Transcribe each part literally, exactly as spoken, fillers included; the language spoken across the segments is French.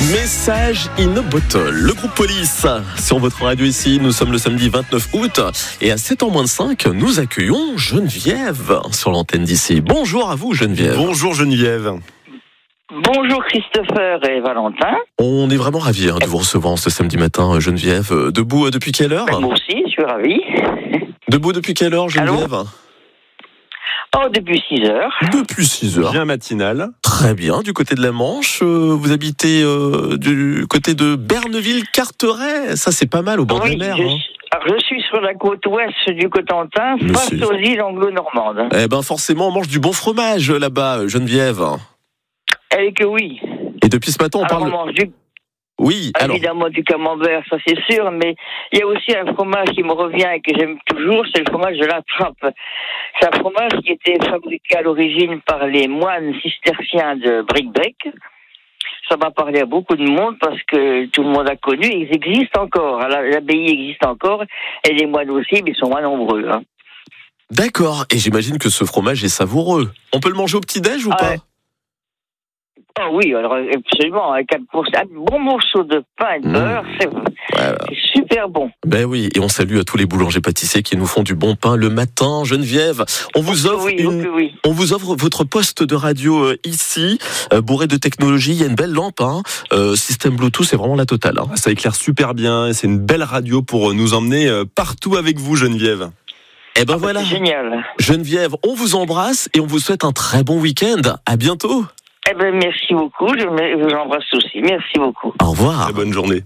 Message in a bottle. Le groupe Police sur votre radio ici. Nous sommes le samedi vingt-neuf août et à sept heures moins cinq, nous accueillons Geneviève sur l'antenne d'ici. Bonjour à vous Geneviève. Bonjour Geneviève. Bonjour Christopher et Valentin. On est vraiment ravis hein, de vous recevoir ce samedi matin Geneviève. Debout depuis quelle heure? Moi aussi, je suis ravi. Debout depuis quelle heure Geneviève? Allô? Oh, depuis six heures. Depuis six heures. Bien matinal. Très bien, du côté de la Manche. Euh, vous habitez euh, du côté de Berneville-Carteret. Ça, c'est pas mal au bord Oui, de la mer. je, Hein. alors, je suis sur la côte ouest du Cotentin, Mais face c'est- aux îles anglo-normandes. Eh ben, forcément, on mange du bon fromage là-bas, Geneviève. Et que oui. Et depuis ce matin, on Alors, parle. on mange du, Oui, alors. évidemment du camembert, ça c'est sûr, mais il y a aussi un fromage qui me revient et que j'aime toujours, c'est le fromage de la Trappe. C'est un fromage qui était fabriqué à l'origine par les moines cisterciens de Bricbec. Ça m'a parlé à beaucoup de monde parce que tout le monde a connu, ils existent encore. L'abbaye existe encore et les moines aussi, mais ils sont moins nombreux. Hein. D'accord. Et j'imagine que ce fromage est savoureux. On peut le manger au petit-déj ou Ah, pas? ouais. Ah oui, alors absolument, avec un, un bon morceau de pain et de Mmh. beurre, c'est, Voilà. c'est super bon. Ben oui, et on salue à tous les boulangers pâtissiers qui nous font du bon pain le matin. Geneviève, on vous offre oui, une, oui, oui. on vous offre votre poste de radio euh, ici, euh, bourré de technologie. Il y a une belle lampe, hein. euh, système Bluetooth, c'est vraiment la totale. Hein. Ça éclaire super bien et c'est une belle radio pour nous emmener euh, partout avec vous Geneviève. Et ben Ah, voilà, c'est génial. Geneviève, on vous embrasse et on vous souhaite un très bon week-end. À bientôt. Eh ben, merci beaucoup, je me- vous embrasse aussi. Merci beaucoup. Au revoir. Très bonne journée.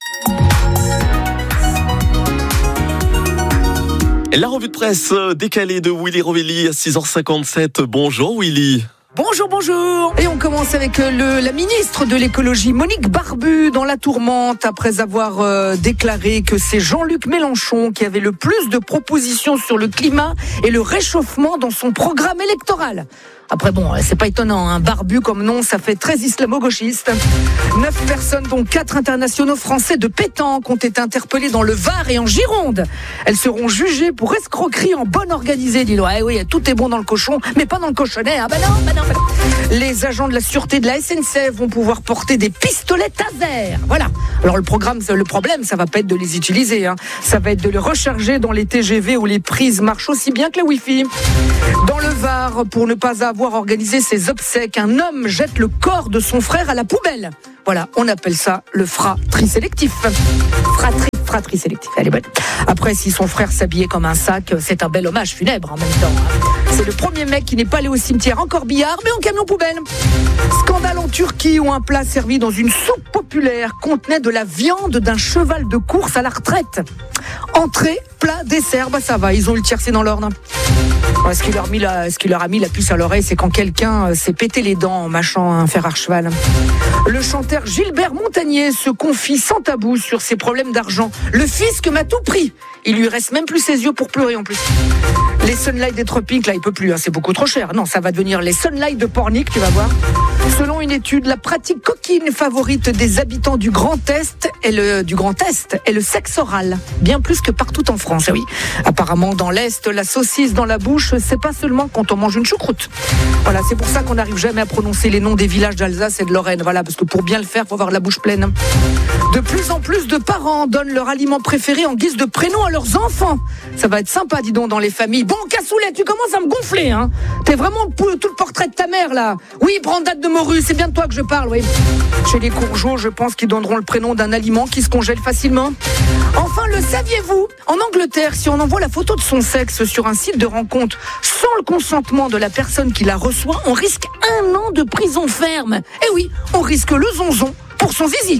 La revue de presse décalée de Willy Rovelli à six heures cinquante-sept. Bonjour Willy. Bonjour, bonjour. Et on commence avec le, la ministre de l'écologie, Monique Barbu, dans la tourmente, après avoir euh, déclaré que c'est Jean-Luc Mélenchon qui avait le plus de propositions sur le climat et le réchauffement dans son programme électoral. Après bon, c'est pas étonnant, hein. Barbu comme nom, ça fait très islamo-gauchiste. Neuf personnes, dont quatre internationaux français de pétanque, ont été interpellées dans le Var et en Gironde. Elles seront jugées pour escroquerie en bonne organisée. Dis-donc, eh oui, tout est bon dans le cochon, mais pas dans le cochonnet. Ah bah non, bah non, bah non. Les agents de la sûreté de la S N C F vont pouvoir porter des pistolets taser. Voilà. Alors le programme, le problème, ça va pas être de les utiliser, hein. Ça va être de les recharger dans les T G V où les prises marchent aussi bien que le Wi-Fi. Dans le Var, pour ne pas avoir organisé ses obsèques, un homme jette le corps de son frère à la poubelle. Voilà, on appelle ça le fratri sélectif. Fratri, fratri sélectif. Elle est bonne. Après, si son frère s'habillait comme un sac, c'est un bel hommage funèbre en même temps. C'est le premier mec qui n'est pas allé au cimetière en corbillard, mais en camion poubelle. Scandale en Turquie où un plat servi dans une soupe populaire contenait de la viande d'un cheval de course à la retraite. Entrée, plat, dessert, bah ça va, ils ont eu le tiercé dans l'ordre. Ce qui, leur mis la, ce qui leur a mis la puce à l'oreille, c'est quand quelqu'un s'est pété les dents en mâchant un fer à cheval. Le chanteur Gilbert Montagnier se confie sans tabou sur ses problèmes d'argent. Le fisc m'a tout pris. Il lui reste même plus ses yeux pour pleurer en plus. Les Sunlight des tropiques, là, il peut plus, hein, c'est beaucoup trop cher. Non, ça va devenir les Sunlight de Pornic, tu vas voir. Selon une étude, la pratique coquine favorite des habitants du Grand Est est le, du Grand Est est le sexe oral. Bien plus que partout en France, oui. Apparemment, dans l'Est, la saucisse dans la bouche, c'est pas seulement quand on mange une choucroute. Voilà, c'est pour ça qu'on n'arrive jamais à prononcer les noms des villages d'Alsace et de Lorraine. Voilà, parce que pour bien le faire, faut avoir la bouche pleine. De plus en plus de parents donnent leur aliment préféré en guise de prénom à leurs enfants. Ça va être sympa, dis donc, dans les familles. Bon, Cassoulet, tu commences à me gonfler, hein. T'es vraiment tout le portrait de ta mère, là. Oui, Brandade de morue, c'est bien de toi que je parle, oui. Chez les Courgeaux, je pense qu'ils donneront le prénom d'un aliment qui se congèle facilement. Enfin, le saviez-vous? En Angleterre, si on envoie la photo de son sexe sur un site de rencontre sans le consentement de la personne qui la reçoit, on risque un an de prison ferme. Eh oui, on risque le zonzon pour son zizi.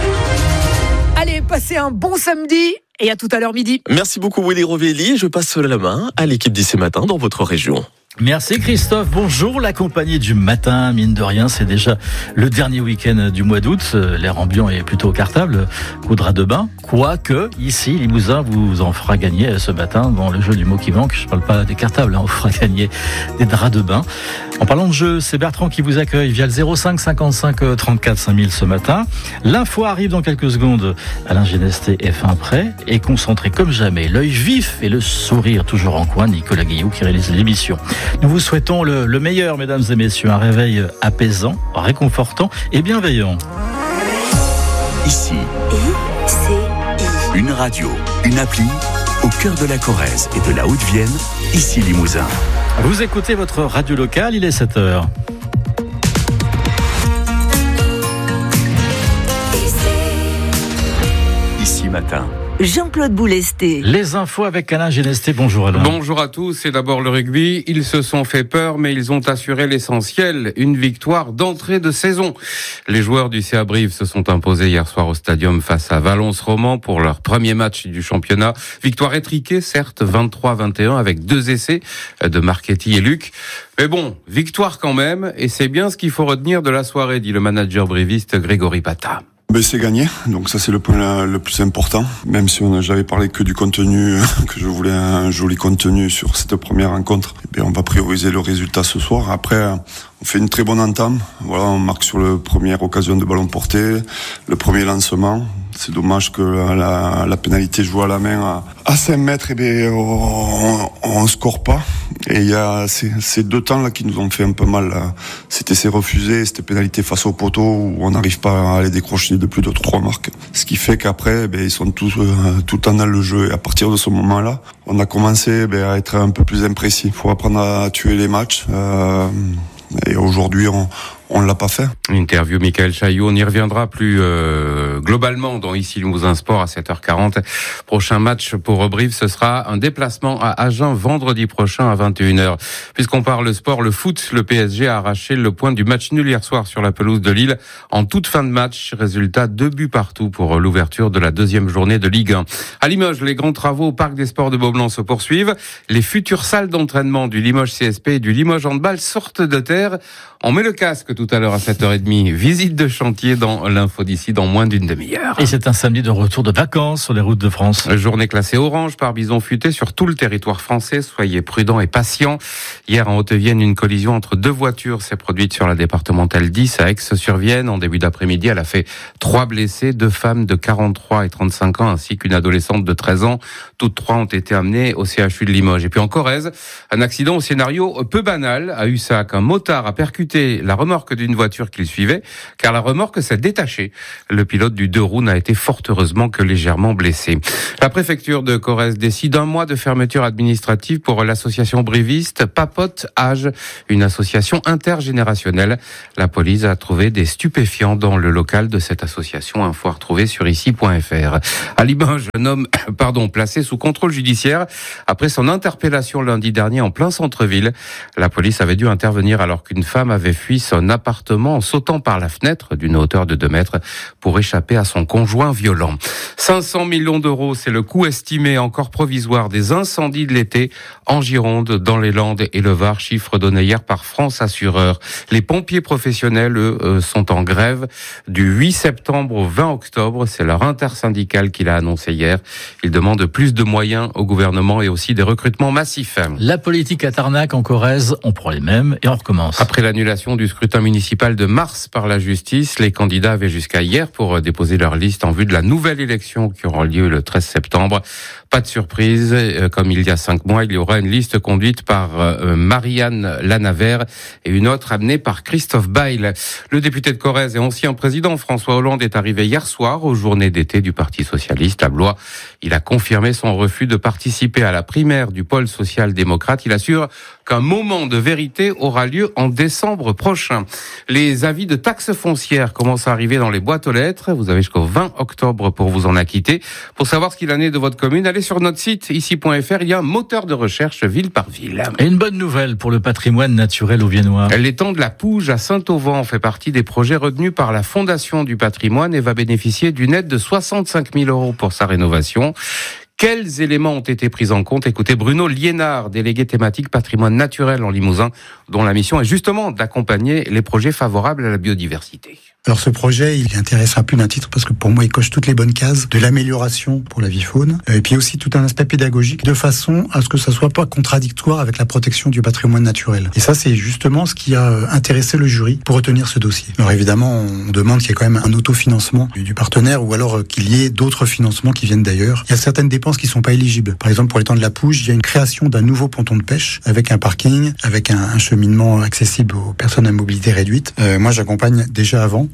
Allez, passez un bon samedi et à tout à l'heure midi. Merci beaucoup Willy Rovelli. Je passe la main à l'équipe d'ici matin dans votre région. Merci Christophe, bonjour, la compagnie du matin, mine de rien, c'est déjà le dernier week-end du mois d'août, l'air ambiant est plutôt cartable, coup de drap de bain, quoique ici, Limousin vous en fera gagner ce matin dans le jeu du mot qui manque, je parle pas des cartables, hein, on fera gagner des draps de bain. En parlant de jeu, c'est Bertrand qui vous accueille via le zéro cinq cinquante-cinq trente-quatre cinq mille ce matin. L'info arrive dans quelques secondes, Alain Génesté est fin prêt et concentré comme jamais, l'œil vif et le sourire toujours en coin, Nicolas Guillou qui réalise l'émission. Nous vous souhaitons le, le meilleur, mesdames et messieurs, un réveil apaisant, réconfortant et bienveillant. ici. I C I. Une radio, une appli, au cœur de la Corrèze et de la Haute-Vienne, ici Limousin. Vous écoutez votre radio locale, il est sept heures. Ici matin. Jean-Claude Boulesté. Les infos avec Alain Genesté. Bonjour Alain. Bonjour à tous. C'est d'abord le rugby. Ils se sont fait peur, mais ils ont assuré l'essentiel. Une victoire d'entrée de saison. Les joueurs du C A Brive se sont imposés hier soir au stadium face à Valence-Roman pour leur premier match du championnat. Victoire étriquée, certes, vingt-trois à vingt et un avec deux essais de Marchetti et Luc. Mais bon, victoire quand même. Et c'est bien ce qu'il faut retenir de la soirée, dit le manager briviste Grégory Pata. Ben c'est gagné, donc ça c'est le point le plus important. Même si on j'avais parlé que du contenu, que je voulais un joli contenu sur cette première rencontre, ben on va prioriser le résultat ce soir. Après, on fait une très bonne entame. Voilà, on marque sur le première occasion de ballon porté, le premier lancement. C'est dommage que la, la pénalité jouée à la main à, à cinq mètres, et ben on, on score pas. Et il y a ces, ces deux temps là qui nous ont fait un peu mal. Là. C'était ces refusés, c'était pénalité face au poteau où on n'arrive pas à les décrocher de plus de trois marques. Ce qui fait qu'après, ben ils sont tous euh, tout le temps dans le jeu. Et à partir de ce moment-là, on a commencé ben, à être un peu plus imprécis. Il faut apprendre à tuer les matchs. Euh, et aujourd'hui, on on l'a pas fait. Interview Michael Chaillot, on y reviendra plus euh, globalement dans Ici Limousin Sport à sept heures quarante. Prochain match pour Brive, ce sera un déplacement à Agen vendredi prochain à vingt et une heures. Puisqu'on parle sport, le foot, le P S G a arraché le point du match nul hier soir sur la pelouse de Lille en toute fin de match. Résultat, deux buts partout pour l'ouverture de la deuxième journée de Ligue un. À Limoges, les grands travaux au Parc des Sports de Beaublanc se poursuivent. Les futures salles d'entraînement du Limoges C S P et du Limoges Handball sortent de terre. On met le casque tout à l'heure à sept heures trente. Visite de chantier dans l'info d'ici dans moins d'une demi-heure. Et c'est un samedi de retour de vacances sur les routes de France. Journée classée orange par bison futé sur tout le territoire français. Soyez prudents et patients. Hier en Haute-Vienne, une collision entre deux voitures s'est produite sur la départementale dix à Aix-sur-Vienne. En début d'après-midi, elle a fait trois blessés, deux femmes de quarante-trois et trente-cinq ans ainsi qu'une adolescente de treize ans. Toutes trois ont été amenées au C H U de Limoges. Et puis en Corrèze, un accident au scénario peu banal à Ussac. Un motard a percuté la remorque d'une voiture qu'il suivait, car la remorque s'est détachée. Le pilote du deux roues n'a été fort heureusement que légèrement blessé. La préfecture de Corrèze décide un mois de fermeture administrative pour l'association briviste Papote Âge, une association intergénérationnelle. La police a trouvé des stupéfiants dans le local de cette association. Info à retrouver sur ici point f r. À Limoges, un homme, pardon, placé sous contrôle judiciaire après son interpellation lundi dernier en plein centre-ville. La police avait dû intervenir alors qu'une femme avait fui son appartement en sautant par la fenêtre d'une hauteur de deux mètres pour échapper à son conjoint violent. cinq cents millions d'euros, c'est le coût estimé encore provisoire des incendies de l'été en Gironde, dans les Landes et le Var, chiffre donné hier par France Assureur. Les pompiers professionnels, eux, sont en grève du huit septembre au vingt octobre. C'est leur intersyndicale qui l'a annoncé hier. Ils demandent plus de moyens au gouvernement et aussi des recrutements massifs. La politique à Tarnac en Corrèze, on prend les mêmes et on recommence. Après l'annulation du scrutin municipal de mars par la justice, les candidats avaient jusqu'à hier pour déposer leur liste en vue de la nouvelle élection qui aura lieu le treize septembre. Pas de surprise, comme il y a cinq mois, il y aura une liste conduite par Marianne Lanavert et une autre amenée par Christophe Bail. Le député de Corrèze et ancien président François Hollande est arrivé hier soir aux journées d'été du Parti socialiste à Blois. Il a confirmé son refus de participer à la primaire du pôle social-démocrate. Il assure qu'un moment de vérité aura lieu en décembre prochain. Les avis de taxes foncières commencent à arriver dans les boîtes aux lettres. Vous avez jusqu'au vingt octobre pour vous en acquitter. Pour savoir ce qu'il en est de votre commune, allez sur notre site ici point f r. Il y a un moteur de recherche ville par ville. Et une bonne nouvelle pour le patrimoine naturel auviennois. L'étang de la Pouge à Saint-Auvent fait partie des projets retenus par la Fondation du patrimoine et va bénéficier d'une aide de soixante-cinq mille euros pour sa rénovation. Quels éléments ont été pris en compte? Écoutez Bruno Liénard, délégué thématique patrimoine naturel en Limousin, dont la mission est justement d'accompagner les projets favorables à la biodiversité. Alors ce projet, il est intéressant à plus d'un titre parce que pour moi, il coche toutes les bonnes cases de l'amélioration pour la vie faune et puis aussi tout un aspect pédagogique de façon à ce que ça soit pas contradictoire avec la protection du patrimoine naturel. Et ça, c'est justement ce qui a intéressé le jury pour retenir ce dossier. Alors évidemment, on demande qu'il y ait quand même un autofinancement du partenaire ou alors qu'il y ait d'autres financements qui viennent d'ailleurs. Il y a certaines dépenses qui sont pas éligibles. Par exemple, pour l'étang de la Pouge, il y a une création d'un nouveau ponton de pêche avec un parking, avec un, un cheminement accessible aux personnes à mobilité réduite. Euh, moi, j'accompagne déjà avant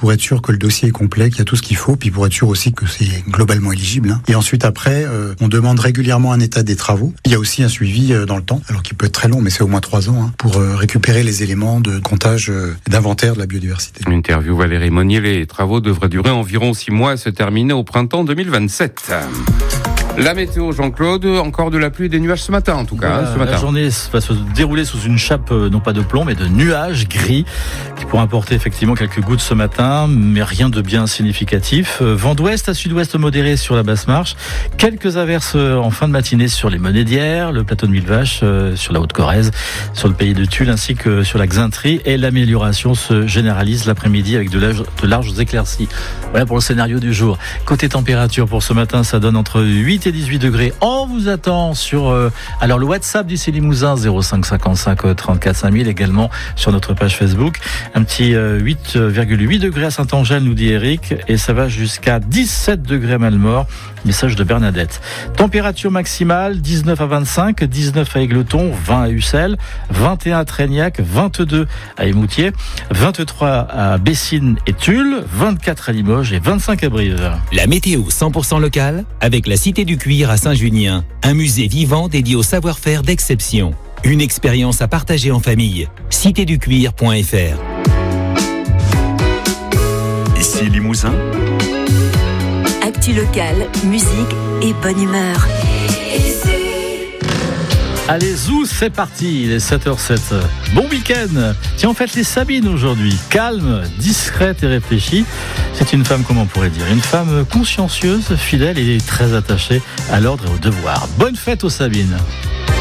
pour être sûr que le dossier est complet, qu'il y a tout ce qu'il faut, puis pour être sûr aussi que c'est globalement éligible. Hein. Et ensuite, après, euh, on demande régulièrement un état des travaux. Il y a aussi un suivi euh, dans le temps, alors qu'il peut être très long, mais c'est au moins trois ans, hein, pour euh, récupérer les éléments de comptage euh, d'inventaire de la biodiversité. Une interview Valérie Monnier. Les travaux devraient durer environ six mois et se terminer au printemps deux mille vingt-sept. La météo, Jean-Claude, encore de la pluie et des nuages ce matin, en tout cas. Voilà, hein, ce matin. La journée va se dérouler sous une chape, non pas de plomb, mais de nuages gris, qui pourront apporter effectivement quelques gouttes ce matin, mais rien de bien significatif. Vent d'ouest à sud-ouest modéré sur la basse marche. Quelques averses en fin de matinée sur les Monédières, le plateau de Millevaches, sur la Haute-Corrèze, sur le pays de Tulle, ainsi que sur la Xaintrie. Et l'amélioration se généralise l'après-midi avec de larges, de larges éclaircies. Voilà pour le scénario du jour. Côté température pour ce matin, ça donne entre huit et dix-huit degrés. On vous attend sur euh, alors le WhatsApp d'ici Limousin zéro cinq cinquante-cinq trente-quatre cinq mille, également sur notre page Facebook. Un petit euh, huit virgule huit degrés à Saint-Angèle, nous dit Eric, et ça va jusqu'à dix-sept degrés à Malmort. Message de Bernadette. Température maximale dix-neuf à vingt-cinq, dix-neuf à Égletons, vingt à Ussel, vingt et un à Tréignac, vingt-deux à Émoutier, vingt-trois à Bessines et Tulle, vingt-quatre à Limoges et vingt-cinq à Brive. La météo cent pour cent locale avec la Cité du Cuir à Saint-Junien, un musée vivant dédié au savoir-faire d'exception. Une expérience à partager en famille. cité du cuir point f r. Ici Limousin. Actu locale, musique et bonne humeur. Allez, zou, c'est parti, il est sept heures sept. Bon week-end. Tiens, on fête les Sabines aujourd'hui. Calme, discrète et réfléchie. C'est une femme, comment on pourrait dire, une femme consciencieuse, fidèle et très attachée à l'ordre et au devoir. Bonne fête aux Sabines.